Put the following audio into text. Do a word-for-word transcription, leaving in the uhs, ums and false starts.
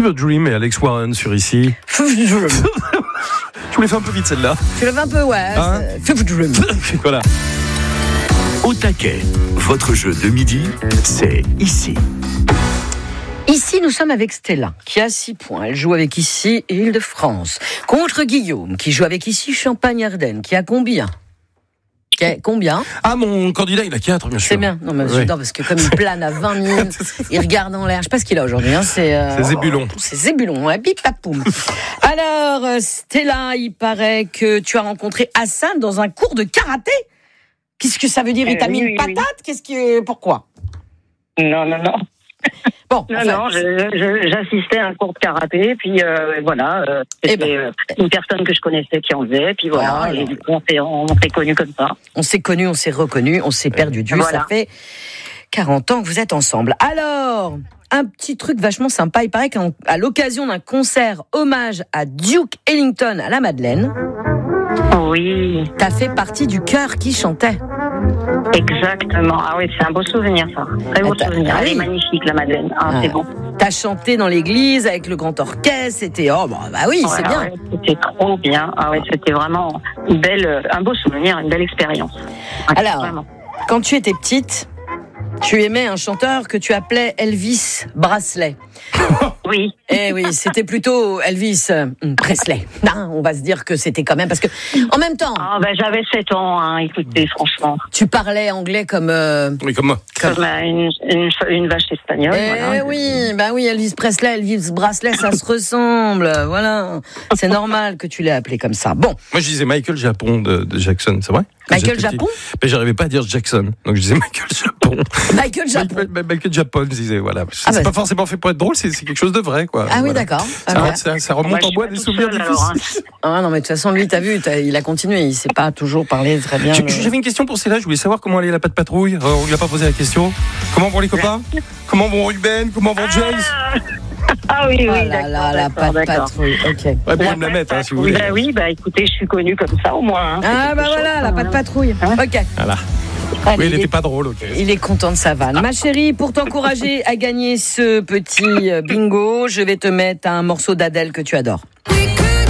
Fever Dream et Alex Warren sur ici. Fever Dream. Tu voulais faire un peu vite celle-là. Tu l'avais un peu, ouais. Hein Fever Dream. Voilà. Au taquet, votre jeu de midi, c'est ici. Ici, nous sommes avec Stella, qui a six points. Elle joue avec ici Île-de-France. Contre Guillaume, qui joue avec ici Champagne-Ardenne, qui a combien ? Qui a combien ? Ah, mon candidat, il a quatre, bien sûr. C'est bien. Non, mais Oui. j'adore, parce que comme il plane à vingt mille, il regarde en l'air. Je sais pas ce qu'il a aujourd'hui. Hein. C'est, euh... C'est Zébulon. C'est Zébulon, hein. Bip, pap, poum. Alors, euh, Stella, il paraît que tu as rencontré Hassan dans un cours de karaté. Qu'est-ce que ça veut dire ? Il t'a Euh, mis oui, une oui, patate ? oui. Qu'est-ce qui... Pourquoi ? Non, non, non. Bon, Non, en fait, non, je- je- j'assistais à un cours de karaté, puis euh, voilà, euh, c'était Eh ben. euh, une personne que je connaissais qui en faisait, puis voilà, Ah, et du coup, on s'est, on s'est connus comme ça. on s'est connus, on s'est reconnus, on s'est perdu de vue. Voilà. Ça fait quarante ans que vous êtes ensemble. Alors, un petit truc vachement sympa. Il paraît qu'à l'occasion d'un concert hommage à Duke Ellington à la Madeleine, Oui, t'as fait partie du chœur qui chantait. exactement. Ah oui, c'est un beau souvenir, ça. Très beau Ah, t'as- souvenir. ah Elle oui. est magnifique, la Madeleine. Ah, Ah. c'est bon. T'as chanté dans l'église avec le grand orchestre. C'était oh bah, bah oui, c'est Ouais, bien. ouais, c'était trop bien. Ah oui, c'était vraiment une belle, euh, un beau souvenir, une belle expérience. Ah, Alors, vraiment. Quand tu étais petite, tu aimais un chanteur que tu appelais Elvis Presley. Oui. Eh oui, c'était plutôt Elvis euh, Presley. Non, on va se dire que c'était quand même parce que en même temps, Ah, ben, j'avais sept ans, hein, écoutez, franchement. tu parlais anglais comme. euh, Oui, comme moi. Comme euh, une, une, une vache espagnole. Eh voilà. oui, bah oui, Elvis Presley, Elvis Presley, ça se ressemble. Voilà, c'est normal que tu l'aies appelé comme ça. Bon, Moi, je disais Michael Japon de, de Jackson, c'est vrai? Quand Michael j'étais petit. Japon Mais j'arrivais pas à dire Jackson, donc je disais Michael Japon. Michael Japon. Michael, Michael Japon, je disais, voilà. C'est Ah bah, pas forcément fait pour être drôle, c'est c'est quelque chose de vrai, quoi. Ah oui, Voilà. d'accord. Ça, Ah, ouais. ça- ça remonte Moi, en je bois suis des pas souvenirs toute seule, alors, hein. difficiles. Ah non, mais de toute façon, lui, t'as vu, t'as- il a continué. Il sait pas toujours parler très bien. J'ai- le- J'avais une question pour Céla, je voulais savoir comment allait la patte patrouille. Euh, on lui a pas posé la question. Comment vont les copains? Comment vont Ruben? Comment vont Jace? Ah oui, oui, Oh là d'accord, là, la d'accord, patte d'accord. patrouille. Ok. Ouais, pour La me la patte mettre, hein, si vous patrouille, voulez. bah oui, bah écoutez, je suis connue comme ça au moins. hein. Ah C'est bah quelque voilà, chose, la quand patte même. patrouille. Hein Ok. Voilà. Allez, Oui, elle il, était est, pas drôle, ok. il est content de sa vanne. Ma chérie, pour t'encourager à gagner ce petit euh, bingo, je vais te mettre un morceau d'Adèle que tu adores.